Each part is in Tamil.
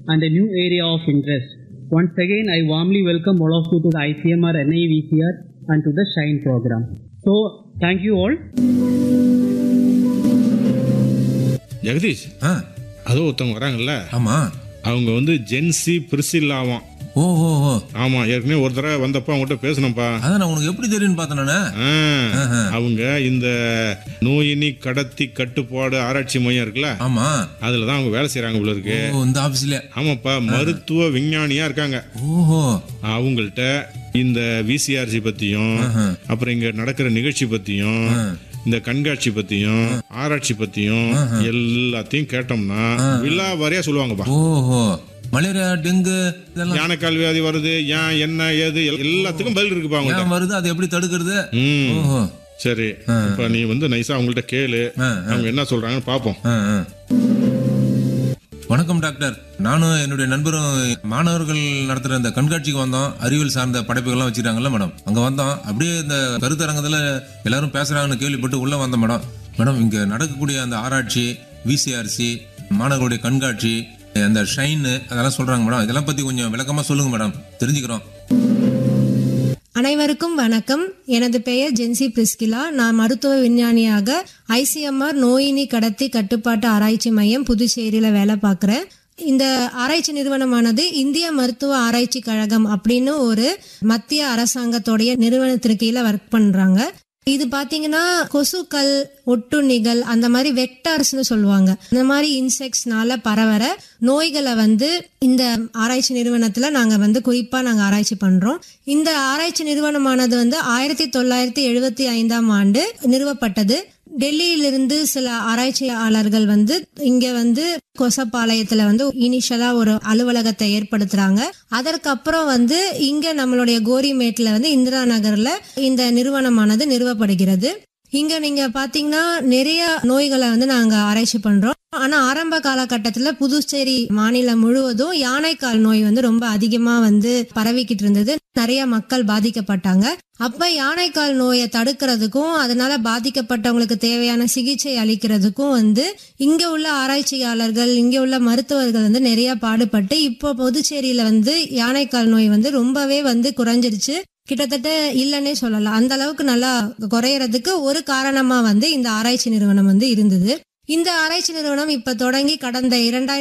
and a new area of interest. Once again, I warmly welcome all of you to the ICMR NIVCR and to the SHINE program. So, thank you all. Jagadish, அதோ ஒருத்தவங்க வராங்கல்ல, ஆமா, அவங்க ஜென்சி பிரிசில்லாவாம். ஓஹோ, ஆமா, ஏற்கனவே ஒரு தடவை வந்தப்ப அவங்ககிட்ட பேசணும்ப்பா. அதான் உனக்கு எப்படி தெரியும்னு பார்த்தேன். அவங்க இந்த நோயினி கடத்தி கட்டுப்பாடு ஆராய்ச்சி மையம் இருக்குல்ல, ஆமா, அதுலதான் அவங்க வேலை செய்யறாங்க போல இருக்கு. இந்த ஆபீஸ்ல. ஆமாப்பா, மருத்துவ விஞ்ஞானியா இருக்காங்க. ஓஹோ, அவங்கள்ட்ட இந்த விசிஆர்சி பத்தியும், அப்புறம் இங்க நடக்கிற நிகழ்ச்சி பத்தியும், இந்த கண்காட்சி பத்தியும், ஆராய்ச்சி பத்தியும் எல்லாத்தையும் கேட்டோம்னா விலாவாரியா சொல்லுவாங்கப்பா. ஓஹோ, மலேரியா, டெங்கு, யானைக்கால் வியாதி வருது, ஏன், என்ன, ஏது, எல்லாத்துக்கும் பதில் இருக்குப்பா. அவங்க வருது, அதை எப்படி தடுக்கிறது? சரி, இப்ப நீ நைஸா அவங்கள்ட்ட கேளு, அவங்க என்ன சொல்றாங்கன்னு பாப்போம். வணக்கம் டாக்டர். நானும் என்னுடைய நண்பரும் மாணவர்கள் நடத்துற இந்த கண்காட்சிக்கு வந்தோம். அறிவியல் சார்ந்த படைப்புகள்லாம் வச்சிருக்காங்கல்ல மேடம், அங்க வந்தோம். அப்படியே இந்த கருத்தரங்கத்துல எல்லாரும் பேசுறாங்கன்னு கேள்விப்பட்டு உள்ள வந்தோம் மேடம். மேடம், இங்க நடக்கக்கூடிய அந்த ஆராய்ச்சி, விசிஆர்சி, மாணவர்களுடைய கண்காட்சி, அந்த ஷைன், அதெல்லாம் சொல்றாங்க மேடம். இதெல்லாம் பத்தி கொஞ்சம் விளக்கமா சொல்லுங்க மேடம், தெரிஞ்சுக்கிறோம். அனைவருக்கும் வணக்கம். எனது பெயர் ஜென்சி பிரிஸ்கிலா. நான் மருத்துவ விஞ்ஞானியாக ஐசிஎம்ஆர் நோயினி கடத்தி கட்டுப்பாட்டு ஆராய்ச்சி மையம் புதுச்சேரியில வேலை பார்க்கிறேன். இந்த ஆராய்ச்சி நிறுவனமானது இந்திய மருத்துவ ஆராய்ச்சி கழகம் அப்படின்னு ஒரு மத்திய அரசாங்கத்தோடைய நிறுவனத்திற்கு கீழே ஒர்க் பண்றாங்க. இது பாத்தீங்கன்னா கொசுக்கள், ஒட்டுண்ணிகள், அந்த மாதிரி வெக்டார்ஸ்னு சொல்லுவாங்க, இந்த மாதிரி இன்செக்ட்ஸ்னால பரவற நோய்களை இந்த ஆராய்ச்சி நிறுவனத்துல நாங்க குறிப்பா நாங்க ஆராய்ச்சி பண்றோம். இந்த ஆராய்ச்சி நிறுவனமானது 1975 ஆண்டு நிறுவப்பட்டது. டெல்லியிலிருந்து சில ஆராய்ச்சியாளர்கள் இங்க கொசப்பாளையத்துல இனிஷியலா ஒரு அலுவலகத்தை ஏற்படுத்துறாங்க. அதற்கப்புறம் இங்க நம்மளுடைய கோரிமேட்ல இந்திரா நகர்ல இந்த நிறுவனமானது நிறுவப்படுகிறது. இங்க நீங்க பாத்தீங்கன்னா நிறைய நோய்களை நாங்க ஆராய்ச்சி பண்றோம். ஆனா ஆரம்ப காலகட்டத்துல புதுச்சேரி மாநிலம் முழுவதும் யானைக்கால் நோய் ரொம்ப அதிகமா பரவிக்கிட்டு இருந்தது. நிறைய மக்கள் பாதிக்கப்பட்டாங்க. அப்ப யானைக்கால் நோயை தடுக்கிறதுக்கும் அதனால பாதிக்கப்பட்டவங்களுக்கு தேவையான சிகிச்சை அளிக்கிறதுக்கும் இங்க உள்ள ஆராய்ச்சியாளர்கள், இங்க உள்ள மருத்துவர்கள் நிறைய பாடுபட்டு இப்போ புதுச்சேரியில யானைக்கால் நோய் ரொம்பவே குறைஞ்சிருச்சு. கிட்டத்தட்ட இல்லன்னே சொல்லலாம். அந்த அளவுக்கு நல்லா குறையறதுக்கு ஒரு காரணமா இந்த ஆராய்ச்சி நிறுவனம் இருந்தது. இந்த ஆராய்ச்சி நிறுவனம் இப்ப தொடங்கி கடந்த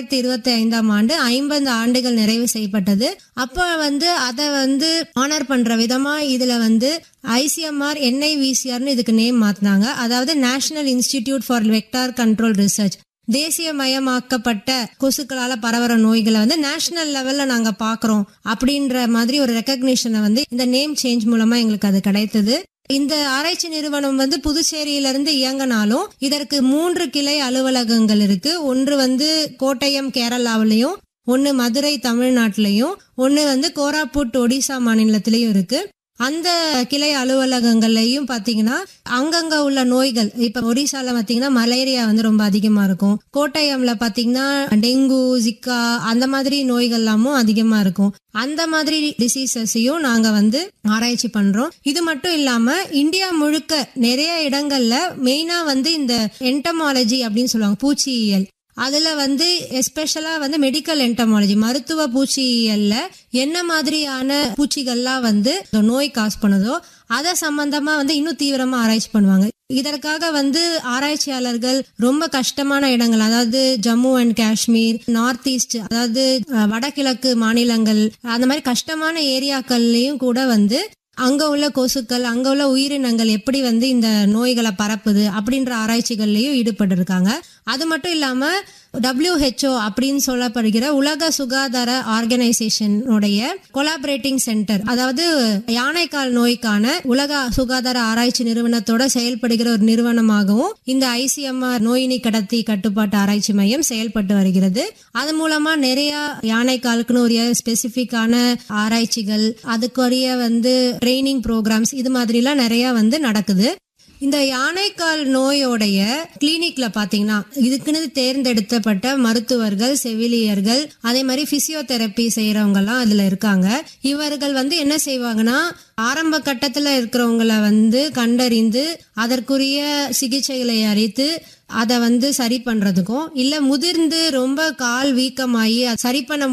2025 ஆண்டு 50 ஆண்டுகள் நிறைவு செய்யப்பட்டது. அப்ப அதை ஆனர் பண்ற விதமா இதுல ஐசிஎம்ஆர் NIVCRன்னு இதுக்கு நேம் மாத்தினாங்க. அதாவது national institute for vector control research. தேசியமயமாக்கப்பட்ட கொசுக்களால பரவற நோய்களை நேஷனல் லெவல்ல நாங்க பாக்குறோம் அப்படின்ற மாதிரி ஒரு ரெகக்னிஷனை இந்த நேம் சேஞ்ச் மூலமா எங்களுக்கு அது கிடைத்தது. இந்த ஆராய்ச்சி நிறுவனம் புதுச்சேரியில இருந்து இயங்கினாலும் இதற்கு 3 கிளை அலுவலகங்கள் இருக்கு. ஒன்று கோட்டயம் கேரளாவிலையும், ஒன்னு மதுரை தமிழ்நாட்டிலையும், ஒன்னு கோராப்புட் ஒடிசா மாநிலத்திலையும் இருக்கு. அந்த கிளை அலுவலகங்கள்லயும் பாத்தீங்கன்னா அங்கங்க உள்ள நோய்கள், இப்ப ஒடிசால பாத்தீங்கன்னா மலேரியா ரொம்ப அதிகமா இருக்கும். கோட்டயம்ல பாத்தீங்கன்னா டெங்கு, ஜிக்கா, அந்த மாதிரி நோய்கள் எல்லாமும் அதிகமா இருக்கும். அந்த மாதிரி டிசீசஸையும் நாங்க ஆராய்ச்சி பண்றோம். இது மட்டும் இல்லாம இந்தியா முழுக்க நிறைய இடங்கள்ல மெயினா இந்த என்டமாலஜி அப்படின்னு சொல்லுவாங்க, பூச்சியியல். அதுல எஸ்பெஷலா மெடிக்கல் என்டமாலஜி, மருத்துவ பூச்சியியல்ல என்ன மாதிரியான பூச்சிகள்லாம் நோய் காஸ் பண்ணுதோ அத சம்பந்தமா இன்னும் தீவிரமா ஆராய்ச்சி பண்ணுவாங்க. இதற்காக ஆராய்ச்சியாளர்கள் ரொம்ப கஷ்டமான இடங்கள், அதாவது Jammu and Kashmir, north east, அதாவது வடகிழக்கு மாநிலங்கள், அந்த மாதிரி கஷ்டமான ஏரியாக்கள்லயும் கூட அங்க உள்ள கொசுக்கள், அங்க உள்ள உயிரினங்கள் எப்படி இந்த நோய்களை பரப்புது அப்படின்ற ஆராய்ச்சிகள்லயும் ஈடுபட்டு இருக்காங்க. அது மட்டும் இல்லாம WHO அப்படின்னு சொல்லப்படுகிற உலக சுகாதார ஆர்கனைசேஷன் கொலாபரேட்டிங் சென்டர், அதாவது யானைக்கால் நோய்க்கான உலக சுகாதார ஆராய்ச்சி நிறுவனத்தோட செயல்படுகிற ஒரு நிறுவனமாகவும் இந்த ஐசிஎம்ஆர் நோயினி கடத்தி கட்டுப்பாட்டு ஆராய்ச்சி மையம் செயல்பட்டு வருகிறது. அது மூலமா நிறைய யானைக்காலுக்குன்னு ஒரு ஸ்பெசிபிக்கான ஆராய்ச்சிகள், அதுக்குரிய ட்ரைனிங் ப்ரோக்ராம்ஸ், இது மாதிரி எல்லாம் நிறைய நடக்குது. இந்த யானைக்கால் நோயோடைய கிளினிக்ல பாத்தீங்கன்னா இதுக்குன்னு தேர்ந்தெடுக்கப்பட்ட மருத்துவர்கள், செவிலியர்கள், அதே மாதிரி பிசியோதெரப்பி செய்யறவங்க எல்லாம் அதுல இருக்காங்க. இவர்கள் என்ன செய்வாங்கன்னா ஆரம்ப கட்டத்துல இருக்கிறவங்களை கண்டறிந்து அதற்குரிய சிகிச்சைகளை அளித்து அதை சரி பண்றதுக்கும், இல்ல முதிர்ந்து ரொம்ப கால் வீக்கமாயி சரி பண்ண